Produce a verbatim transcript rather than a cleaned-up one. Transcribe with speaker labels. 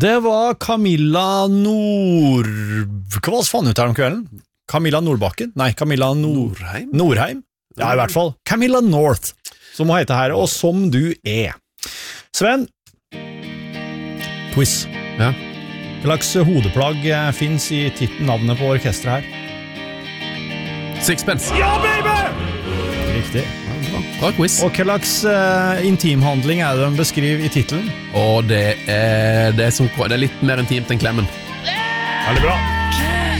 Speaker 1: Det var Camilla Nord... Hva var det faen ut her om kvelden? Camilla Nordbakken? Nei, Camilla Nord...
Speaker 2: Nordheim?
Speaker 1: Nordheim? Ja, i hvert fall. Camilla North, som må hete her, og som du er. Sven? Quiz.
Speaker 2: Ja.
Speaker 1: Hva slags hodeplagg finnes i titten navnet på orkestret her?
Speaker 2: Sixpence.
Speaker 1: Ja, baby! Riktig.
Speaker 2: Bra, bra quiz.
Speaker 1: Og hva slags uh, intimhandling er det de beskriver i titelen?
Speaker 2: Og det er, det, er som, det er litt mer intimt enn klemmen.
Speaker 1: Veldig bra.